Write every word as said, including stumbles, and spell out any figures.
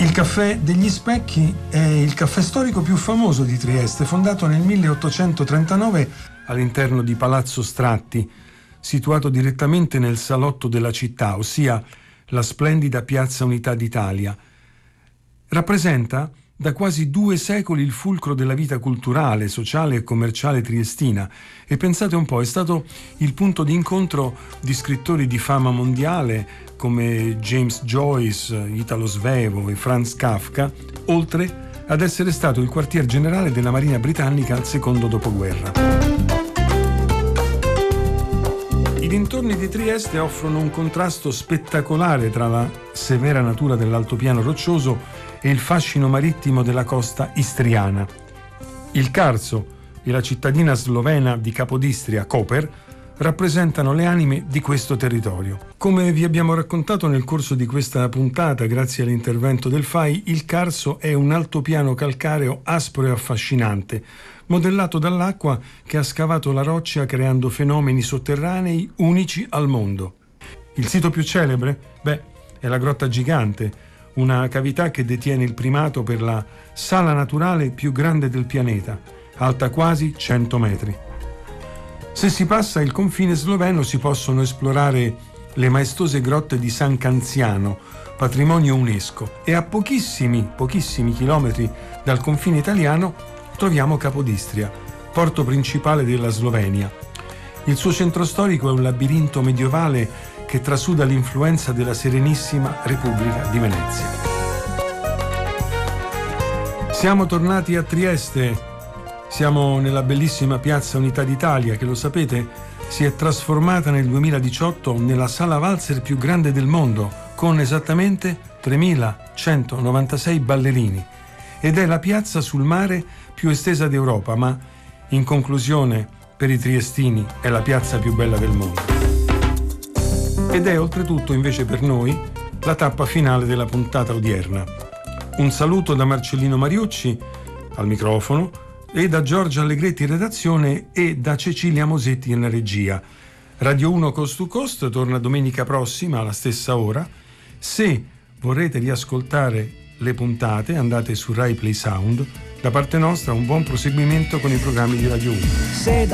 Il Caffè degli Specchi è il caffè storico più famoso di Trieste, fondato nel milleottocentotrentanove all'interno di Palazzo Stratti, situato direttamente nel salotto della città, ossia la splendida Piazza Unità d'Italia. Rappresenta da quasi due secoli il fulcro della vita culturale, sociale e commerciale triestina e pensate un po', è stato il punto di incontro di scrittori di fama mondiale come James Joyce, Italo Svevo e Franz Kafka, oltre ad essere stato il quartier generale della Marina britannica al secondo dopoguerra. I dintorni di Trieste offrono un contrasto spettacolare tra la severa natura dell'altopiano roccioso e il fascino marittimo della costa istriana. Il Carso e la cittadina slovena di Capodistria, Koper, rappresentano le anime di questo territorio. Come vi abbiamo raccontato nel corso di questa puntata, grazie all'intervento del F A I, il Carso è un altopiano calcareo aspro e affascinante, modellato dall'acqua che ha scavato la roccia creando fenomeni sotterranei unici al mondo. Il sito più celebre? Beh, è la Grotta Gigante, una cavità che detiene il primato per la sala naturale più grande del pianeta, alta quasi cento metri. Se si passa il confine sloveno si possono esplorare le maestose grotte di San Canziano, patrimonio UNESCO, e a pochissimi, pochissimi chilometri dal confine italiano troviamo Capodistria, porto principale della Slovenia. Il suo centro storico è un labirinto medievale che trasuda l'influenza della Serenissima Repubblica di Venezia. Siamo tornati a Trieste, siamo nella bellissima Piazza Unità d'Italia che, lo sapete, si è trasformata nel duemiladiciotto nella sala valzer più grande del mondo, con esattamente tremilacentonovantasei ballerini, ed è la piazza sul mare più estesa d'Europa, ma in conclusione per i triestini è la piazza più bella del mondo. Ed è oltretutto invece per noi la tappa finale della puntata odierna. Un saluto da Marcellino Mariucci al microfono e da Giorgia Allegretti in redazione e da Cecilia Mosetti in regia. Radio uno Coast to Coast torna domenica prossima alla stessa ora. Se vorrete riascoltare le puntate andate su Rai Play Sound. Da parte nostra un buon proseguimento con i programmi di Radio uno.